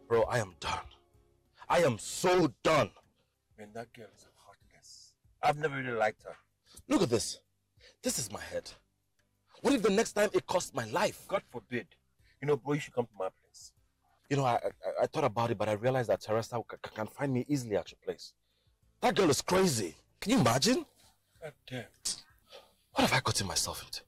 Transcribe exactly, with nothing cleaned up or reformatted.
Bro, I am done. I am so done. Man, that girl is a heartless. I've never really liked her. Look at this. This is my head. What if the next time it costs my life? God forbid. You know, bro, you should come to my place. You know, I, I, I thought about it, but I realized that Teresa can find me easily at your place. That girl is crazy. Can you imagine? God damn. What have I gotten myself into?